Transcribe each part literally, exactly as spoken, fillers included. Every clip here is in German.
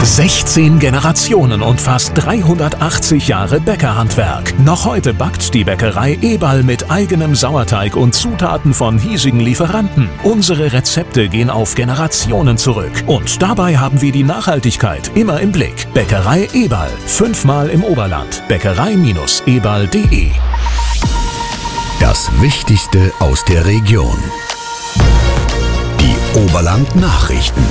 sechzehn Generationen und fast dreihundertachtzig Jahre Bäckerhandwerk. Noch heute backt die Bäckerei Eberl mit eigenem Sauerteig und Zutaten von hiesigen Lieferanten. Unsere Rezepte gehen auf Generationen zurück. Und dabei haben wir die Nachhaltigkeit immer im Blick. Bäckerei Eberl. Fünfmal im Oberland. Bäckerei Eberl punkt de. Das Wichtigste aus der Region. Die Oberland-Nachrichten.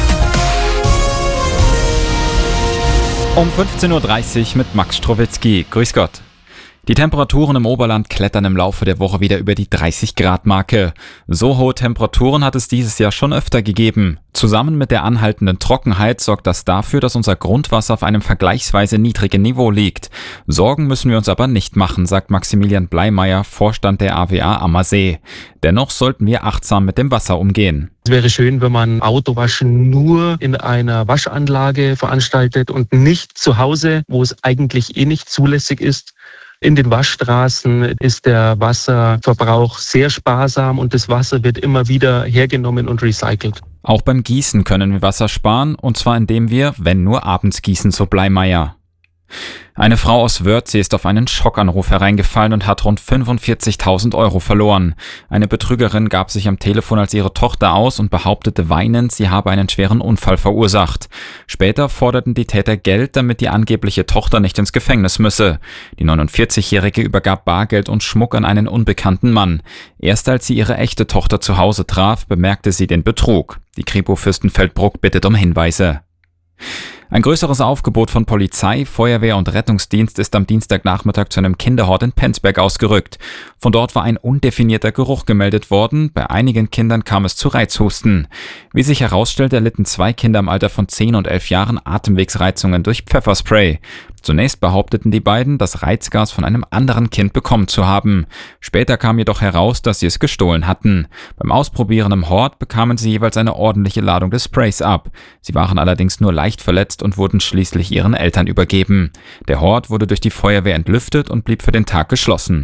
Um fünfzehn Uhr dreißig mit Max Strowitzki. Grüß Gott. Die Temperaturen im Oberland klettern im Laufe der Woche wieder über die dreißig Grad Marke. So hohe Temperaturen hat es dieses Jahr schon öfter gegeben. Zusammen mit der anhaltenden Trockenheit sorgt das dafür, dass unser Grundwasser auf einem vergleichsweise niedrigen Niveau liegt. Sorgen müssen wir uns aber nicht machen, sagt Maximilian Bleimeyer, Vorstand der A W A Ammersee. Dennoch sollten wir achtsam mit dem Wasser umgehen. Es wäre schön, wenn man Autowaschen nur in einer Waschanlage veranstaltet und nicht zu Hause, wo es eigentlich eh nicht zulässig ist. In den Waschstraßen ist der Wasserverbrauch sehr sparsam und das Wasser wird immer wieder hergenommen und recycelt. Auch beim Gießen können wir Wasser sparen, und zwar indem wir, wenn nur abends gießen, so Bleimeyer. Eine Frau aus Wörthsee ist auf einen Schockanruf hereingefallen und hat rund fünfundvierzigtausend Euro verloren. Eine Betrügerin gab sich am Telefon als ihre Tochter aus und behauptete weinend, sie habe einen schweren Unfall verursacht. Später forderten die Täter Geld, damit die angebliche Tochter nicht ins Gefängnis müsse. Die neunundvierzigjährige übergab Bargeld und Schmuck an einen unbekannten Mann. Erst als sie ihre echte Tochter zu Hause traf, bemerkte sie den Betrug. Die Kripo Fürstenfeldbruck bittet um Hinweise. Ein größeres Aufgebot von Polizei, Feuerwehr und Rettungsdienst ist am Dienstagnachmittag zu einem Kinderhort in Penzberg ausgerückt. Von dort war ein undefinierter Geruch gemeldet worden. Bei einigen Kindern kam es zu Reizhusten. Wie sich herausstellt, erlitten zwei Kinder im Alter von zehn und elf Jahren Atemwegsreizungen durch Pfefferspray. Zunächst behaupteten die beiden, das Reizgas von einem anderen Kind bekommen zu haben. Später kam jedoch heraus, dass sie es gestohlen hatten. Beim Ausprobieren im Hort bekamen sie jeweils eine ordentliche Ladung des Sprays ab. Sie waren allerdings nur leicht verletzt und wurden schließlich ihren Eltern übergeben. Der Hort wurde durch die Feuerwehr entlüftet und blieb für den Tag geschlossen.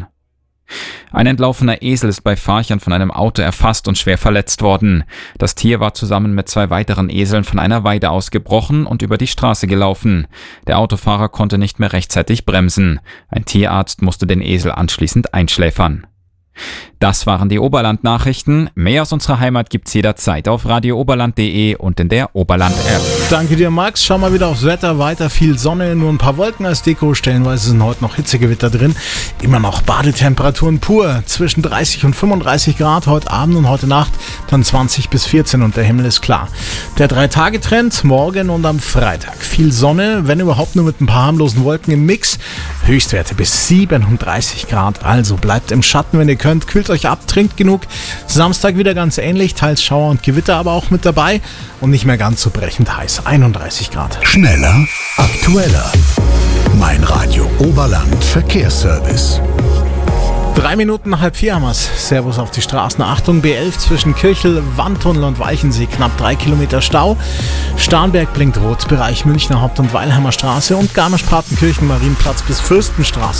Ein entlaufener Esel ist bei Farchern von einem Auto erfasst und schwer verletzt worden. Das Tier war zusammen mit zwei weiteren Eseln von einer Weide ausgebrochen und über die Straße gelaufen. Der Autofahrer konnte nicht mehr rechtzeitig bremsen. Ein Tierarzt musste den Esel anschließend einschläfern. Das waren die Oberland-Nachrichten. Mehr aus unserer Heimat gibt's jederzeit auf radio oberland punkt de und in der Oberland-App. Danke dir, Max. Schau mal wieder aufs Wetter. Weiter viel Sonne, nur ein paar Wolken als Deko. Stellenweise sind heute noch Hitzegewitter drin. Immer noch Badetemperaturen pur. Zwischen dreißig und fünfunddreißig Grad heute Abend und heute Nacht dann zwanzig bis vierzehn und der Himmel ist klar. Der Drei-Tage-Trend morgen und am Freitag. Viel Sonne, wenn überhaupt nur mit ein paar harmlosen Wolken im Mix. Höchstwerte bis siebenunddreißig Grad. Also bleibt im Schatten, wenn ihr könnt. Kühlt euch ab, trinkt genug. Samstag wieder ganz ähnlich, teils Schauer und Gewitter aber auch mit dabei und nicht mehr ganz so brechend heiß, einunddreißig Grad. Schneller, aktueller. Mein Radio Oberland Verkehrsservice. Drei Minuten nach halb vier haben wir's. Servus auf die Straßen. Achtung, B elf zwischen Kirchel, Wandtunnel und Walchensee. Knapp drei Kilometer Stau. Starnberg blinkt rot. Bereich Münchner Haupt- und Weilheimer Straße und Garmisch-Partenkirchen, Marienplatz bis Fürstenstraße.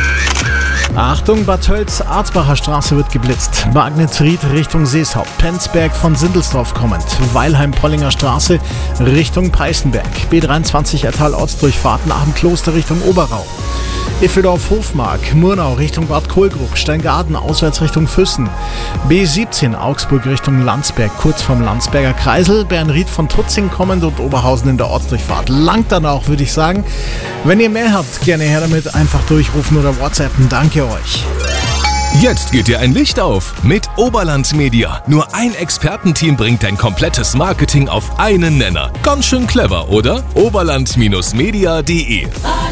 Achtung, Bad Tölz, Arzbacher Straße wird geblitzt. Magnetz-Ried Richtung Seeshaupt. Penzberg von Sindelsdorf kommend. Weilheim-Pollinger Straße Richtung Peißenberg. B dreiundzwanzig Ertal Ortsdurchfahrt Abendkloster Richtung Oberau. Iffeldorf-Hofmark, Murnau Richtung Bad Kohlgrub, Steingarten auswärts Richtung Füssen, B siebzehn Augsburg Richtung Landsberg, kurz vom Landsberger Kreisel, Bernried von Tutzing kommend und Oberhausen in der Ortsdurchfahrt. Langt dann auch, würde ich sagen. Wenn ihr mehr habt, gerne her damit, einfach durchrufen oder WhatsAppen. Danke euch. Jetzt geht dir ein Licht auf mit Oberland Media. Nur ein Expertenteam bringt dein komplettes Marketing auf einen Nenner. Ganz schön clever, oder? oberland Media punkt de.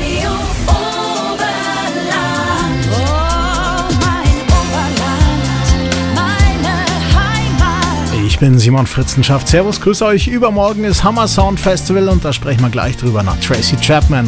Ich bin Simon Fritzenschaft. Servus, grüße euch. Übermorgen ist Hammer Sound Festival und da sprechen wir gleich drüber nach Tracy Chapman.